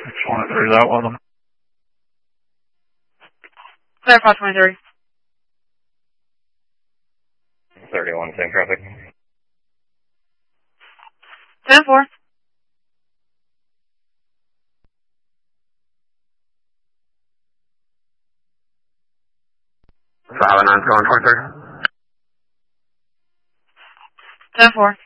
23's out with them. Clear 523. 31, same traffic. 10-4. Silent 9, 23. 10-4.